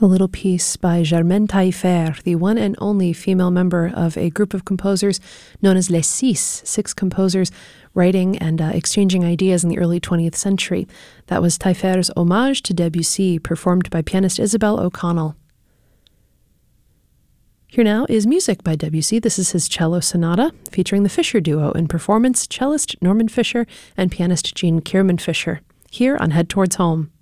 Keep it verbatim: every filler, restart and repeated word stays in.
A little piece by Germaine Taillefer, the one and only female member of a group of composers known as Les Six, six composers writing and uh, exchanging ideas in the early twentieth century. That was Taillefer's homage to Debussy, performed by pianist Isabel O'Connell. Here now is music by Debussy. This is his cello sonata, featuring the Fischer duo in performance, cellist Norman Fischer and pianist Jean Kierman Fischer, here on Head Towards Home.